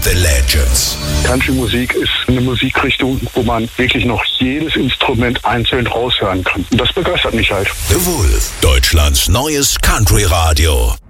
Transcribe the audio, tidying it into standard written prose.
The Legends. Country-Musik ist eine Musikrichtung, wo man wirklich noch jedes Instrument einzeln raushören kann. Und das begeistert mich halt. The Wolf, Deutschlands neues Country-Radio.